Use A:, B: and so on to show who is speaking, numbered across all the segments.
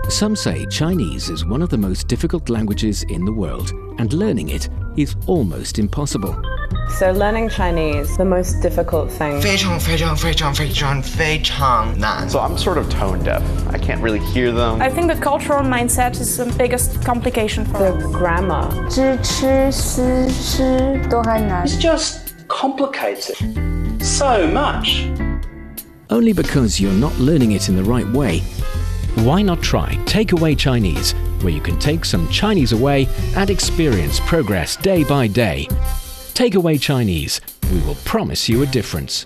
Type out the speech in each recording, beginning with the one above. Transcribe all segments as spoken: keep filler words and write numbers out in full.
A: Some say Chinese is one of the most difficult languages in the world, and learning it is almost impossible.
B: So learning Chinese, the most difficult thing.
C: 非常非常非常非常非常难.
D: So I'm sort of tone deaf. I can't really hear them.
E: I think the cultural mindset is the biggest complication for
B: The
E: us.
B: grammar.
F: 知吃思吃都还难。
G: It's just complicated so much.
A: Only because you're not learning it in the right way. Why not try Takeaway Chinese, where you can take some Chinese away and experience progress day by day. Takeaway Chinese, we will promise you a difference.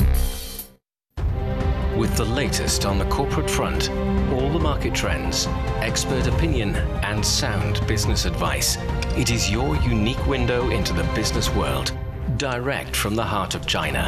A: With the latest on the corporate front, all the market trends, expert opinion, and sound business advice, it is your unique window into the business world, direct from the heart of China.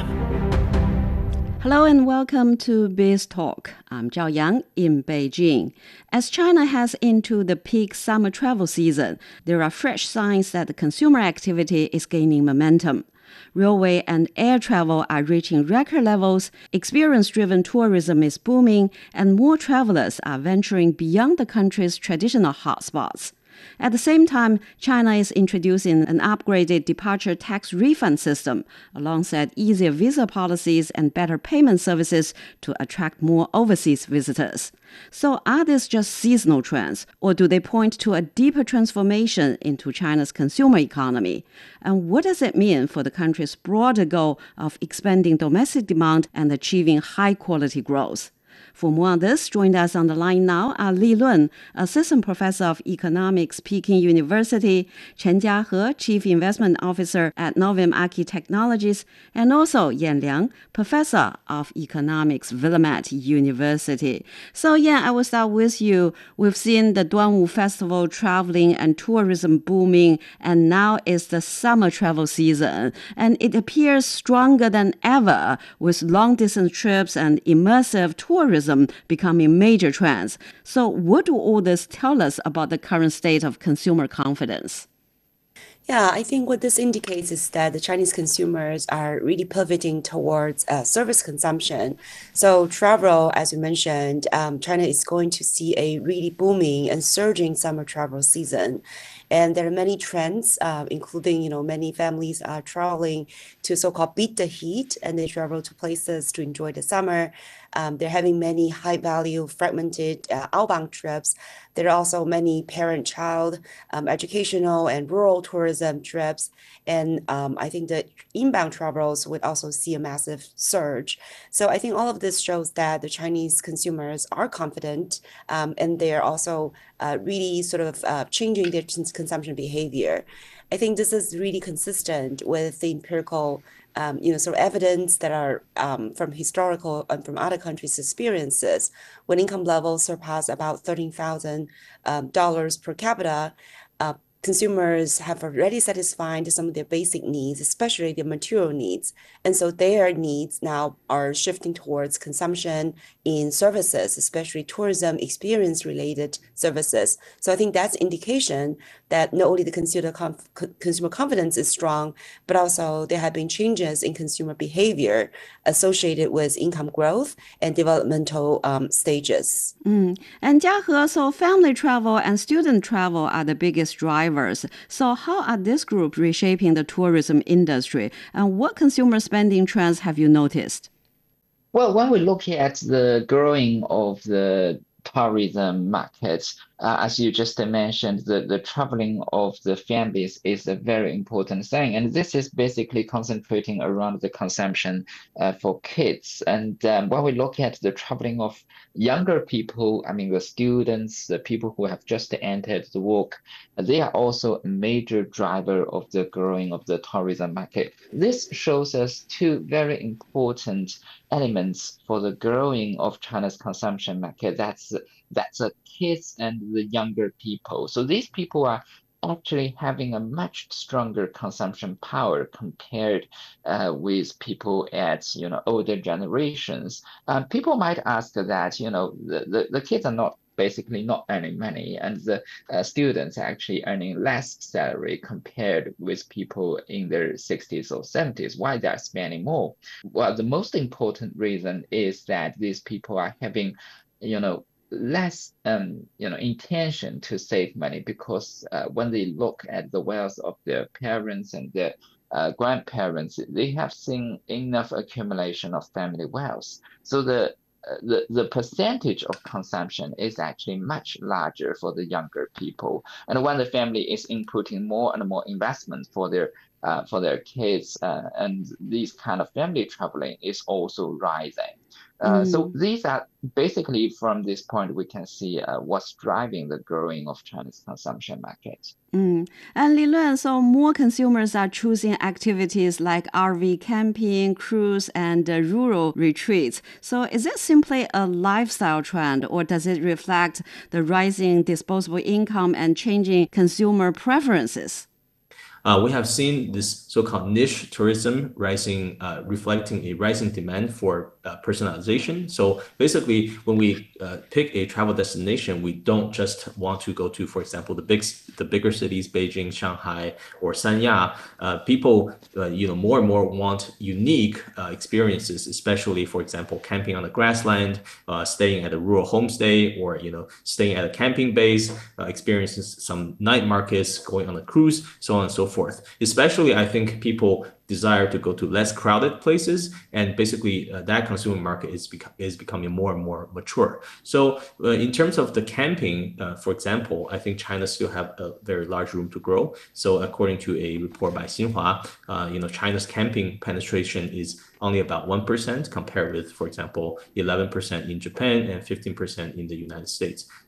H: Hello and welcome to Biz Talk. I'm Zhao Yang in Beijing. As China heads into the peak summer travel season, there are fresh signs that the consumer activity is gaining momentum. Railway and air travel are reaching record levels, experience-driven tourism is booming, and more travelers are venturing beyond the country's traditional hotspots. At the same time, China is introducing an upgraded departure tax refund system, alongside easier visa policies and better payment services to attract more overseas visitors. So are these just seasonal trends, or do they point to a deeper transformation into China's consumer economy? And what does it mean for the country's broader goal of expanding domestic demand and achieving high-quality growth? For more on this, joined us on the line now are Li Lun, Assistant Professor of Economics, Peking University, Chen Jiahe, Chief Investment Officer at Novum Archi Technologies, and also Yan Liang, Professor of Economics, Willamette University. So Yan, I will start with you. We've seen the Duanwu Festival traveling and tourism booming, and now is the summer travel season, and it appears stronger than ever with long-distance trips and immersive tourism becoming major trends. So what do all this tell us about the current state of consumer confidence?
I: Yeah, I think what this indicates is that the Chinese consumers are really pivoting towards uh, service consumption. So travel, as you mentioned, um, China is going to see a really booming and surging summer travel season. And there are many trends, uh, including, you know, many families are traveling to so-called beat the heat, and they travel to places to enjoy the summer. Um, they're having many high-value, fragmented uh, outbound trips. There are also many parent-child, um, educational and rural tourism trips. And um, I think that inbound travelers would also see a massive surge. So I think all of this shows that the Chinese consumers are confident, um, and they're also uh, really sort of uh, changing their consumption behavior. I think this is really consistent with the empirical Um, you know, sort of evidence that are um, from historical and from other countries' experiences. When income levels surpass about thirteen thousand dollars um, per capita, uh, consumers have already satisfied some of their basic needs, especially their material needs. And so their needs now are shifting towards consumption in services, especially tourism experience-related services. So I think that's indication that not only the consumer, conf- consumer confidence is strong, but also there have been changes in consumer behavior associated with income growth and developmental um, stages.
H: Mm. And Jiahe, so family travel and student travel are the biggest drivers. So how are this group reshaping the tourism industry? And what consumer spending trends have you noticed?
J: Well, when we look at the growing of the tourism markets, uh, as you just mentioned, the, the traveling of the families is a very important thing. And this is basically concentrating around the consumption uh, for kids. And um, when we look at the traveling of younger people, I mean, the students, the people who have just entered the work, they are also a major driver of the growing of the tourism market. This shows us two very important elements for the growing of China's consumption market. That's that's the kids and the younger people. So these people are actually having a much stronger consumption power compared uh, with people at, you know, older generations. Um, people might ask that, you know, the, the, the kids are not basically not earning money, and the uh, students are actually earning less salary compared with people in their sixties or seventies. Why they're spending more? Well, the most important reason is that these people are having, you know, less um, you know, intention to save money because uh, when they look at the wealth of their parents and their uh, grandparents, they have seen enough accumulation of family wealth. So the uh, the the percentage of consumption is actually much larger for the younger people. And when the family is inputting more and more investment for their uh, for their kids, uh, and this kind of family traveling is also rising. Uh,
H: Mm.
J: So these are basically from this point we can see uh, what's driving the growing of China's consumption market.
H: Mm. And Li Luan, so more consumers are choosing activities like R V camping, cruise, and uh, rural retreats. So is it simply a lifestyle trend, or does it reflect the rising disposable income and changing consumer preferences?
K: Uh, we have seen this so-called niche tourism rising, uh, reflecting a rising demand for uh, personalization. So basically, when we uh, pick a travel destination, we don't just want to go to, for example, the big, the bigger cities, Beijing, Shanghai, or Sanya. Uh, people, uh, you know, more and more want unique uh, experiences, especially, for example, camping on the grassland, uh, staying at a rural homestay, or you know, staying at a camping base, uh, experiencing some night markets, going on a cruise, so on and so forth. Forth. Especially, I think people desire to go to less crowded places, and basically uh, that consumer market is beco- is becoming more and more mature. So, uh, in terms of the camping, uh, for example, I think China still have a very large room to grow. So, according to a report by Xinhua, uh, you know, China's camping penetration is only about one percent compared with, for example, eleven percent in Japan and fifteen percent in the United States.